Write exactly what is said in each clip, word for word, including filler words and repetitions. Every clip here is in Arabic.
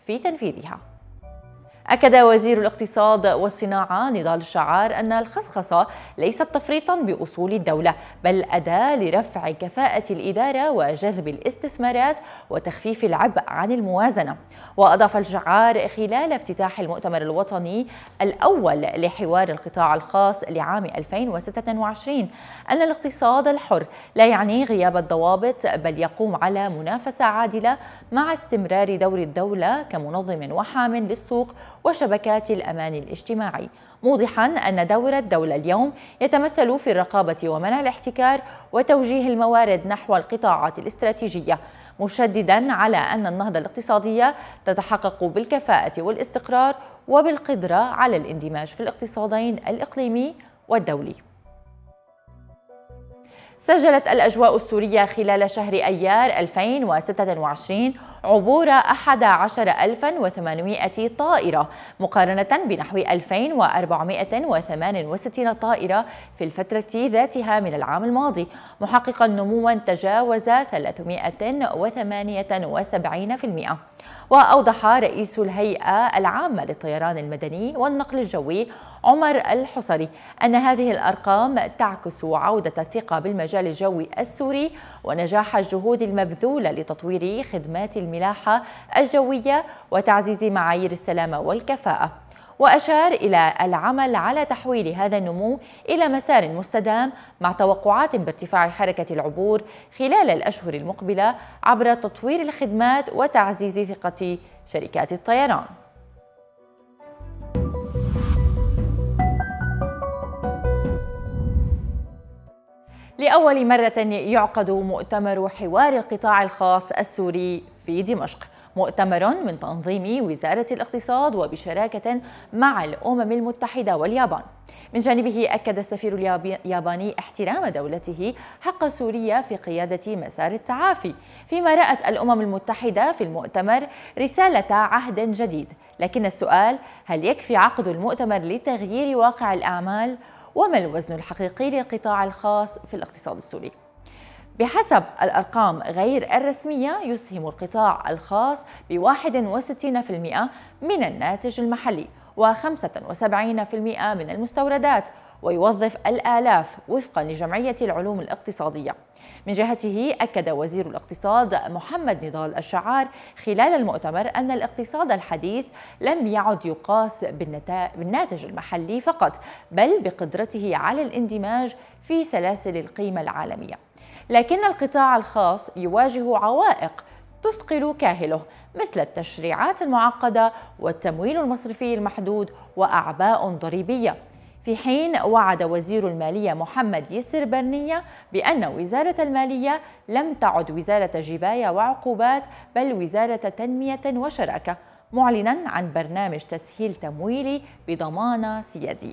في تنفيذها. أكد وزير الاقتصاد والصناعة نضال الشعار أن الخصخصة ليست تفريطا بأصول الدولة، بل أداة لرفع كفاءة الإدارة وجذب الاستثمارات وتخفيف العبء عن الموازنة. وأضاف الشعار خلال افتتاح المؤتمر الوطني الأول لحوار القطاع الخاص لعام ألفين وستة وعشرين أن الاقتصاد الحر لا يعني غياب الضوابط، بل يقوم على منافسة عادلة مع استمرار دور الدولة كمنظم وحام للسوق وشبكات الأمان الاجتماعي، موضحا أن دور الدولة اليوم يتمثل في الرقابة ومنع الاحتكار وتوجيه الموارد نحو القطاعات الاستراتيجية، مشددا على أن النهضة الاقتصادية تتحقق بالكفاءة والاستقرار وبالقدرة على الاندماج في الاقتصادين الإقليمي والدولي. سجلت الأجواء السورية خلال شهر أيار ألفين وستة وعشرين عبور أحد عشر ألفا وثمانمائة طائرة مقارنة بنحو ألفين وأربعمائة وثمانية وستين طائرة في الفترة ذاتها من العام الماضي، محققا نموا تجاوز ثلاثمائة وثمانية وسبعين بالمئة. وأوضح رئيس الهيئة العامة للطيران المدني والنقل الجوي عمر الحصري أن هذه الأرقام تعكس عودة الثقة بالمجال الجوي السوري ونجاح الجهود المبذولة لتطوير خدمات الملاحة الجوية وتعزيز معايير السلامة والكفاءة. وأشار إلى العمل على تحويل هذا النمو إلى مسار مستدام مع توقعات بارتفاع حركة العبور خلال الأشهر المقبلة عبر تطوير الخدمات وتعزيز ثقة شركات الطيران. لأول مرة يعقد مؤتمر حوار القطاع الخاص السوري في دمشق، مؤتمر من تنظيم وزارة الاقتصاد وبشراكة مع الأمم المتحدة واليابان. من جانبه أكد السفير الياباني احترام دولته حق سوريا في قيادة مسار التعافي، فيما رأت الأمم المتحدة في المؤتمر رسالة عهد جديد. لكن السؤال: هل يكفي عقد المؤتمر لتغيير واقع الأعمال؟ وما الوزن الحقيقي للقطاع الخاص في الاقتصاد السوري؟ بحسب الأرقام غير الرسمية يسهم القطاع الخاص ب واحد وستين بالمئة من الناتج المحلي وخمسة وسبعين بالمئة من المستوردات، ويوظف الآلاف وفقا لجمعية العلوم الاقتصادية. من جهته أكد وزير الاقتصاد محمد نضال الشعار خلال المؤتمر أن الاقتصاد الحديث لم يعد يقاس بالناتج المحلي فقط، بل بقدرته على الاندماج في سلاسل القيمة العالمية. لكن القطاع الخاص يواجه عوائق تثقل كاهله، مثل التشريعات المعقدة والتمويل المصرفي المحدود وأعباء ضريبية، في حين وعد وزير المالية محمد يسر برنية بأن وزارة المالية لم تعد وزارة جباية وعقوبات، بل وزارة تنمية وشراكة، معلنا عن برنامج تسهيل تمويلي بضمانة سيادية.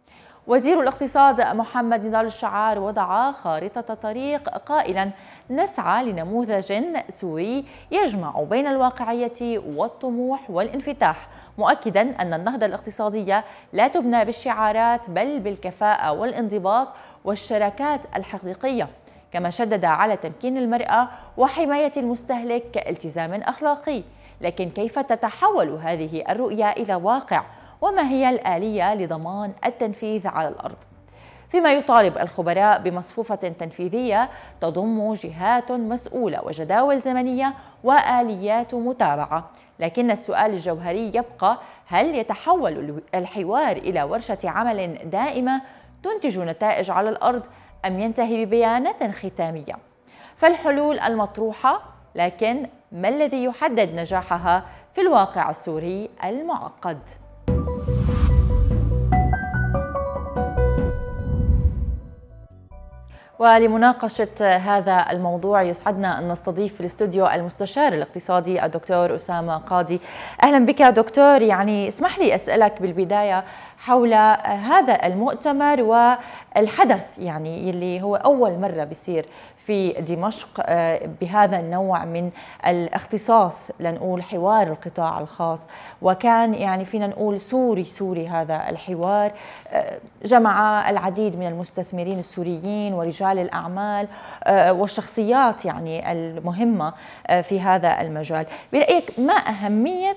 وزير الاقتصاد محمد نضال الشعار وضع خارطة طريق قائلا: نسعى لنموذج سوري يجمع بين الواقعية والطموح والانفتاح، مؤكدا أن النهضة الاقتصادية لا تبنى بالشعارات بل بالكفاءة والانضباط والشراكات الحقيقية. كما شدد على تمكين المرأة وحماية المستهلك كالتزام أخلاقي. لكن كيف تتحول هذه الرؤية إلى واقع؟ وما هي الآلية لضمان التنفيذ على الأرض؟ فيما يطالب الخبراء بمصفوفة تنفيذية تضم جهات مسؤولة وجداول زمنية وآليات متابعة. لكن السؤال الجوهري يبقى: هل يتحول الحوار إلى ورشة عمل دائمة تنتج نتائج على الأرض، أم ينتهي ببيانات ختامية؟ فالحلول المطروحة، لكن ما الذي يحدد نجاحها في الواقع السوري المعقد؟ ولمناقشة هذا الموضوع يسعدنا أن نستضيف في الاستوديو المستشار الاقتصادي الدكتور أسامة قاضي. أهلا بك دكتور. يعني اسمح لي أسألك بالبداية حول هذا المؤتمر والحدث يعني اللي هو أول مرة بيصير في دمشق بهذا النوع من الاختصاص، لنقول حوار القطاع الخاص، وكان يعني فينا نقول سوري سوري هذا الحوار، جمع العديد من المستثمرين السوريين ورجال الأعمال والشخصيات يعني المهمة في هذا المجال. برأيك ما أهمية